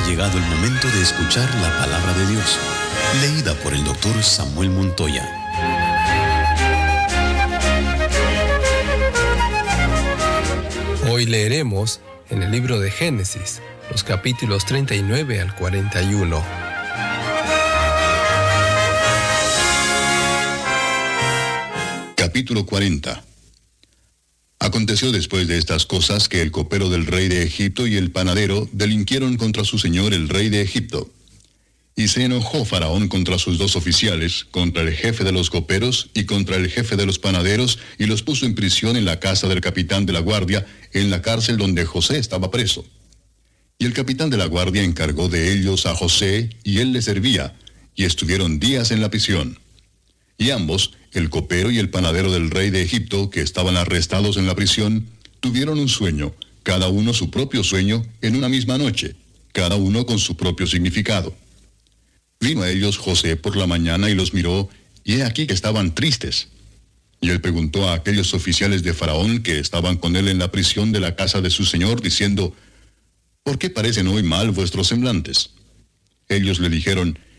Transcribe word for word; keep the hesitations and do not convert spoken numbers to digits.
llegado el momento de escuchar la palabra de Dios, leída por el doctor Samuel Montoya. Hoy leeremos en el libro de Génesis, los capítulos treinta y nueve al cuarenta y uno. Capítulo cuarenta. Aconteció después de estas cosas que el copero del rey de Egipto y el panadero delinquieron contra su señor el rey de Egipto. Y se enojó Faraón contra sus dos oficiales, contra el jefe de los coperos y contra el jefe de los panaderos, y los puso en prisión en la casa del capitán de la guardia, en la cárcel donde José estaba preso. Y el capitán de la guardia encargó de ellos a José, y él le servía, y estuvieron días en la prisión. Y ambos, el copero y el panadero del rey de Egipto, que estaban arrestados en la prisión, tuvieron un sueño, cada uno su propio sueño, en una misma noche, cada uno con su propio significado. Vino a ellos José por la mañana y los miró, y he aquí que estaban tristes. Y él preguntó a aquellos oficiales de Faraón que estaban con él en la prisión de la casa de su señor, diciendo, ¿por qué parecen hoy mal vuestros semblantes? Ellos le dijeron,